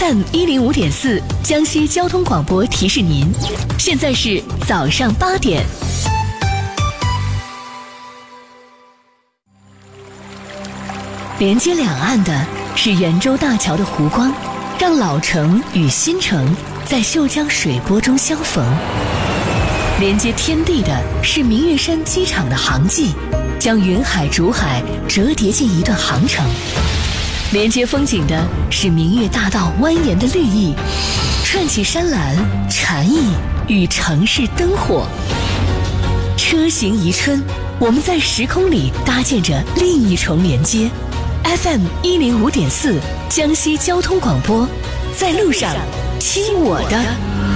FM105.4江西交通广播提示您，现在是早上8点。连接两岸的是圆洲大桥的湖光，让老城与新城在秀江水波中相逢。连接天地的是明月山机场的航迹，将云海竹海折叠进一段航程。连接风景的是明月大道蜿蜒的绿意，串起山岚禅意与城市灯火。车行宜春，我们在时空里搭建着另一重连接。FM105.4江西交通广播，在路上听我的。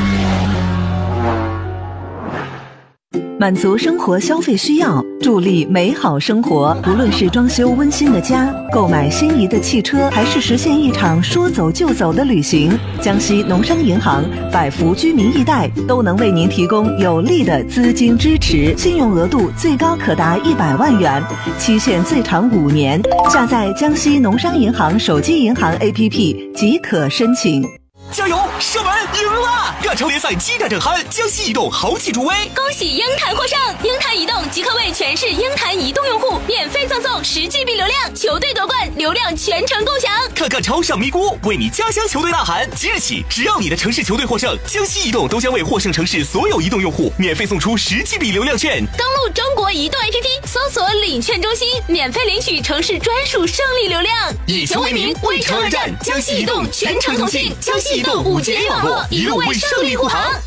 满足生活消费需要，助力美好生活。无论是装修温馨的家，购买心仪的汽车，还是实现一场说走就走的旅行，江西农商银行百福居民易贷都能为您提供有力的资金支持，信用额度最高可达100万元，期限最长5年。下载江西农商银行手机银行 APP 即可申请。 加油！射门赢了！亚超联赛激战正酣，江西移动豪气助威， 恭喜鹰潭获胜！鹰潭移动即刻为全市鹰潭移动用户免费赠送10GB 流量，球队夺冠，流量全程共享。 看看超上咪咕，为你家乡球队呐喊！即日起，只要你的城市球队获胜，江西移动都将为获胜城市所有移动用户免费送出10GB 流量券。 登录中国移动 APP， 搜索领券中心，免费领取城市专属胜利流量。 以球为名，为城而战，江西移动全程同信，江西移动5G网络，一路为胜利护航。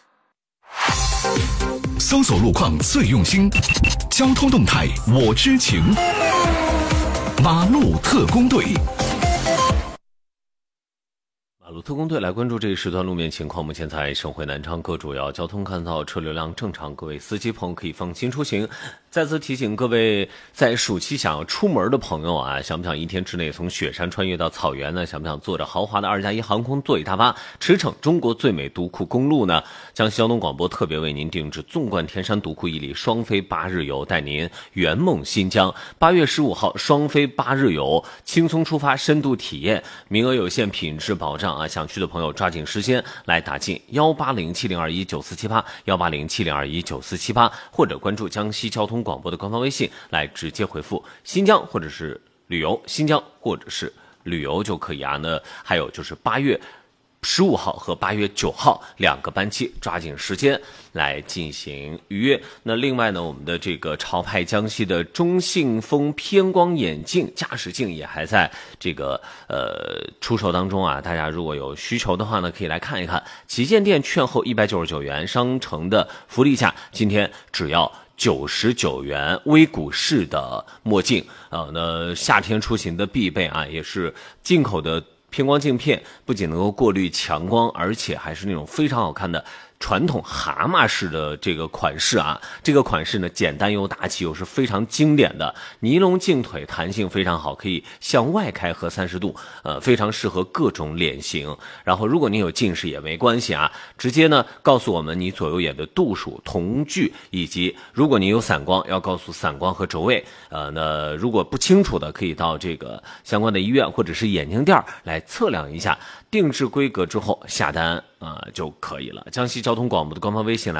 搜索路况最用心，交通动态我知情。马路特工队， 马路特工队来关注这一时段路面情况。目前在省会南昌各主要交通干道，车流量正常，各位司机朋友可以放心出行。再次提醒各位，在暑期想要出门的朋友啊，想不想一天之内从雪山穿越到草原呢？想不想坐着豪华的2+1航空座椅大巴驰骋中国最美独库公路呢？江西交通广播特别为您定制纵贯天山独库1里双飞8日游，带您圆梦新疆。8月15号双飞8日游，轻松出发，深度体验，名额有限，品质保障啊！想去的朋友抓紧时间来打进18070219478 18070219478，或者关注江西交通广播的官方微信来直接回复新疆或者是旅游，新疆或者是旅游就可以啊。那还有就是8月15号和8月9号2个班期，抓紧时间来进行预约。那另外呢，我们的这个潮派江西的中信风偏光眼镜驾驶镜也还在这个出售当中啊，大家如果有需求的话呢，可以来看一看。旗舰店券后199元，商城的福利价今天只要99元，微谷式的墨镜，那夏天出行的必备啊，也是进口的偏光镜片，不仅能够过滤强光，而且还是那种非常好看的传统蛤蟆式的这个款式啊。这个款式呢，简单又大气，又是非常经典的尼龙镜腿，弹性非常好，可以向外开合30度，非常适合各种脸型。然后如果您有近视也没关系啊，直接呢告诉我们你左右眼的度数、瞳距，以及如果您有散光，要告诉散光和轴位。那如果不清楚的，可以到这个相关的医院或者是眼镜店来测量一下，定制规格之后下单就可以了。江西交通广播的官方微信来